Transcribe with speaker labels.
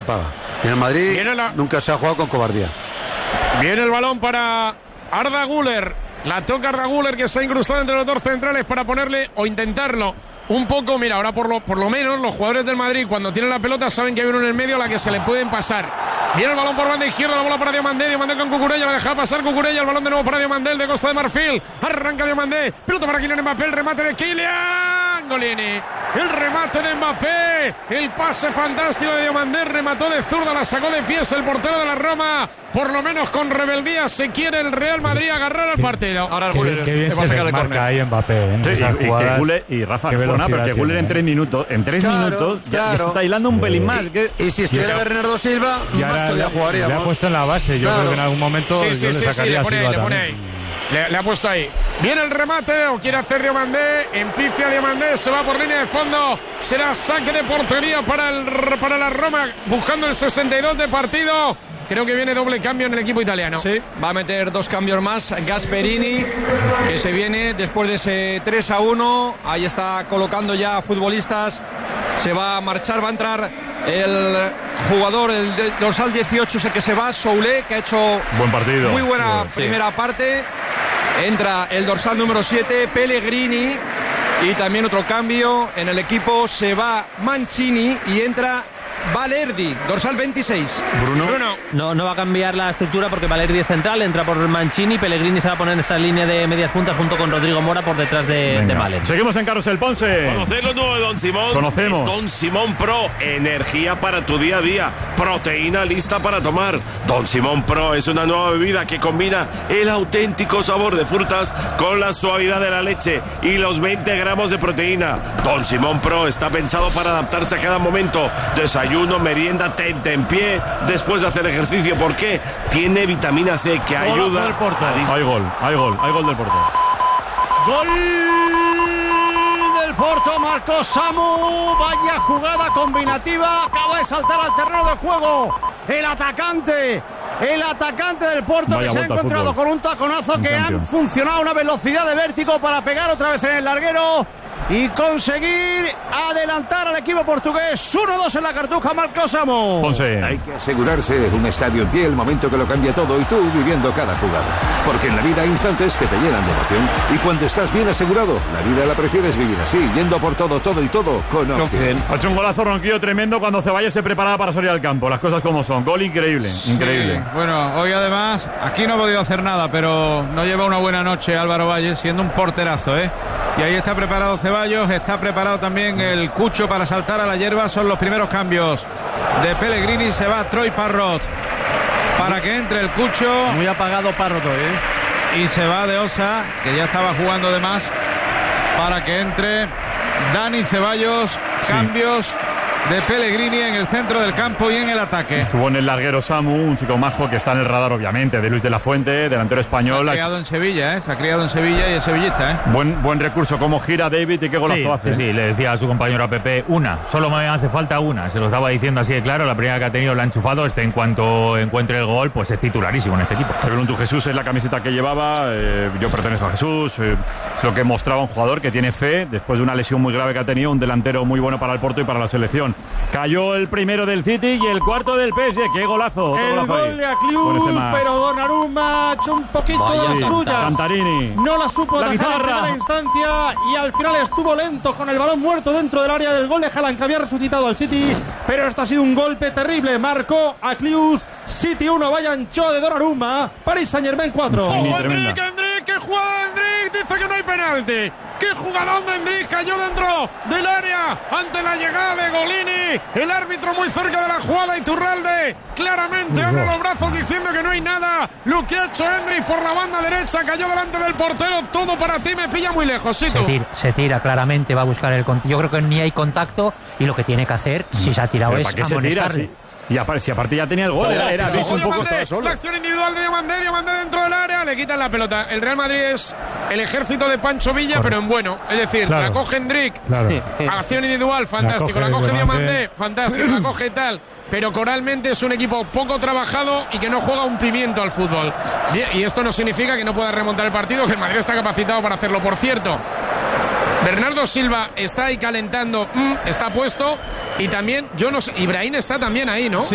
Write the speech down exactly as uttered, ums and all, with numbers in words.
Speaker 1: paga. En el Madrid
Speaker 2: la...
Speaker 1: nunca se ha jugado con cobardía.
Speaker 2: Viene el balón para Arda Güler. La toca Arda Güler, que se ha incrustado entre los dos centrales para ponerle o intentarlo un poco. Mira, ahora por lo, por lo menos los jugadores del Madrid, cuando tienen la pelota, saben que hay uno en el medio a la que se le pueden pasar. Viene el balón por banda izquierda, la bola para Diomandé. Diomandé con Cucurella, la deja pasar Cucurella. El balón de nuevo para Diomandé, el de Costa de Marfil. Arranca Diomandé, pelota para Kylian Mbappé. El remate de Kylian Golini. El remate de Mbappé. El pase fantástico de Diomandé. Remató de zurda, la sacó de pies el portero de la Roma. Por lo menos con rebeldía se quiere el Real Madrid agarrar al partido.
Speaker 3: Ahora el Güler
Speaker 4: qué bien se desmarca ahí Mbappé. ¿eh?
Speaker 5: Sí, y, y, que Güler, y Rafa, bueno, pero que Güler en tres minutos, en tres
Speaker 1: claro,
Speaker 5: minutos ya,
Speaker 1: claro.
Speaker 5: ya está hilando un pelín más.
Speaker 1: Y,
Speaker 5: que...
Speaker 1: y si estuviera Bernardo Silva, más todavía jugaríamos.
Speaker 4: Le ha puesto en la base, yo
Speaker 1: claro.
Speaker 4: creo que en algún momento
Speaker 2: sí, sí,
Speaker 4: yo
Speaker 2: sí,
Speaker 4: le sacaría
Speaker 2: sí, le
Speaker 4: a Silva
Speaker 2: pone ahí, le pone
Speaker 4: también.
Speaker 2: ahí. Le, le ha puesto ahí. Viene el remate, o quiere hacer Diomandé. Empifia Diomandé, se va por línea de fondo. Será saque de portería para, el, para la Roma, buscando el sesenta y dos de partido. Creo que viene doble cambio en el equipo italiano.
Speaker 3: Sí, va a meter dos cambios más. Gasperini, que se viene después de ese tres a uno. Ahí está colocando ya futbolistas. Se va a marchar, va a entrar el jugador, el dorsal dieciocho, es el que se va, Soulé, que ha hecho
Speaker 5: buen partido.
Speaker 3: Muy buena
Speaker 5: sí.
Speaker 3: primera parte. Entra el dorsal número siete, Pellegrini. Y también otro cambio en el equipo. Se va Mancini y entra Valerdi, dorsal veintiséis.
Speaker 5: Bruno.
Speaker 2: Bruno.
Speaker 6: No, no va a cambiar la estructura porque Valerdi es central, entra por Mancini, Pellegrini se va a poner en esa línea de medias puntas junto con Rodrigo Mora por detrás de, de Valerdi.
Speaker 5: Seguimos en Carrusel, Ponce.
Speaker 7: ¿Conocéis lo nuevo de Don Simón?
Speaker 5: Conocemos.
Speaker 7: Es Don Simón Pro, energía para tu día a día, proteína lista para tomar. Don Simón Pro es una nueva bebida que combina el auténtico sabor de frutas con la suavidad de la leche y los veinte gramos de proteína. Don Simón Pro está pensado para adaptarse a cada momento. Desayuno, merienda, tente en pie después de hacer ejercicio. ¿Por qué? Tiene vitamina C que ayuda a...
Speaker 5: Hay gol, hay gol, hay gol del Porto.
Speaker 8: Gol del Porto, marcó Samu. Vaya jugada combinativa, acaba de saltar al terreno de juego el atacante, el atacante del Porto. Vaya, que se ha encontrado con un taconazo un que cambio. Han funcionado a una velocidad de vértigo para pegar otra vez en el larguero y conseguir adelantar al equipo portugués. uno dos en la Cartuja, marcó Samu.
Speaker 5: Ponce.
Speaker 9: Hay que asegurarse un estadio en pie, el momento que lo cambia todo y tú viviendo cada jugada. Porque en la vida hay instantes que te llenan de emoción y cuando estás bien asegurado, la vida la prefieres vivir así, yendo por todo, todo y todo con Occident.
Speaker 5: Ha hecho un golazo Ronquillo tremendo cuando Ceballos se preparaba para salir al campo. Las cosas como son. Gol increíble, increíble.
Speaker 10: Sí, bueno, hoy además, aquí no ha podido hacer nada, pero no lleva una buena noche Álvaro Valle, siendo un porterazo, ¿eh? Y ahí está preparado Ceballos, está preparado también el Cucho para saltar a la hierba. Son los primeros cambios de Pellegrini. Se va Troy Parrot para que entre el Cucho.
Speaker 8: Muy apagado Parrot hoy, ¿eh?
Speaker 10: Y se va de Osa, que ya estaba jugando de más, para que entre Dani Ceballos. Sí. Cambios de Pellegrini en el centro del campo y en el ataque.
Speaker 5: Estuvo en el larguero Samu, un chico majo que está en el radar obviamente de Luis de la Fuente, delantero español.
Speaker 10: Se ha criado en Sevilla, ¿eh? Se ha criado en Sevilla y es sevillista, ¿eh?
Speaker 5: Buen, buen recurso, cómo gira David y qué golazo
Speaker 4: sí,
Speaker 5: hace.
Speaker 4: Sí, sí, le decía a su compañero a Pepe, una, solo me hace falta una, se lo estaba diciendo así de claro, la primera que ha tenido la ha enchufado, este en cuanto encuentre el gol, pues es titularísimo en este equipo.
Speaker 5: Pregunto, Jesús es la camiseta que llevaba, eh, yo pertenezco a Jesús, eh, es lo que mostraba un jugador que tiene fe, después de una lesión muy grave que ha tenido, un delantero muy bueno para el Porto y para la selección. Cayó el primero del City y el cuarto del P S G. ¡Qué golazo!
Speaker 8: El
Speaker 5: golazo
Speaker 8: gol
Speaker 5: ahí.
Speaker 8: de Aclius,
Speaker 5: este
Speaker 8: pero Donnarumma ha hecho un poquito
Speaker 5: Vaya,
Speaker 8: de las
Speaker 5: sí.
Speaker 8: suyas.
Speaker 5: Cantarini.
Speaker 8: No la supo
Speaker 5: La
Speaker 8: atajar en
Speaker 5: guitarra.
Speaker 8: primera instancia y al final estuvo lento con el balón muerto dentro del área del gol de Haaland, que había resucitado al City, pero esto ha sido un golpe terrible. Marcó Aclius, City uno, vaya ancho de Donnarumma, Paris Saint-Germain cuatro.
Speaker 2: ¡Ojo, Endrick, Endrick! ¡Qué jugada de Endrick! Dice que no hay penalti. ¡Qué jugadón de Endrick! Cayó dentro del área ante la llegada de Golini. El árbitro muy cerca de la jugada, Iturralde claramente abre los brazos diciendo que no hay nada. Lo que ha hecho Endrick por la banda derecha, cayó delante del portero. Todo para ti, me pilla muy lejos. ¿Sí,
Speaker 6: se, tira, se tira claramente, va a buscar el contacto. Yo creo que ni hay contacto y lo que tiene que hacer, si se ha tirado,
Speaker 5: ¿Pero
Speaker 6: es
Speaker 5: para qué se tira, sí? Y aparte, si aparte ya tenía el gol, era, era,
Speaker 2: Ojo,
Speaker 5: un poco
Speaker 2: Diomandé, la acción individual de Diomandé, Diomandé dentro del área, le quitan la pelota. El Real Madrid es el ejército de Pancho Villa, correcto, pero en bueno. Es decir, claro, la coge Endrick, claro, acción individual, fantástico. La coge, la coge Diomandé, fantástico. La coge tal. Pero coralmente es un equipo poco trabajado y que no juega un pimiento al fútbol. Y esto no significa que no pueda remontar el partido, que el Madrid está capacitado para hacerlo. Por cierto, Bernardo Silva está ahí calentando, mm, está puesto, y también, yo no sé, Ibrahim está también ahí, ¿no? Sí.